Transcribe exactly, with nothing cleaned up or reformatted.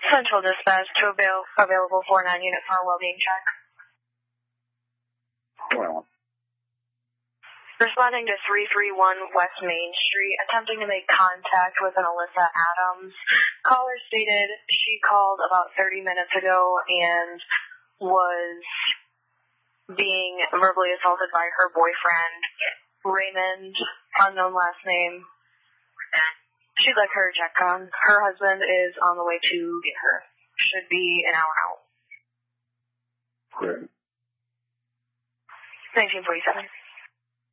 Central Dispatch to avail available four nine unit for a well-being check. Well. Responding to three three one West Main Street, attempting to make contact with an Alyssa Adams. Caller stated she called about thirty minutes ago and was being verbally assaulted by her boyfriend, Raymond, unknown last name. She'd like her check on. Her husband is on the way to get her. Should be an hour out. Great. nineteen forty-seven.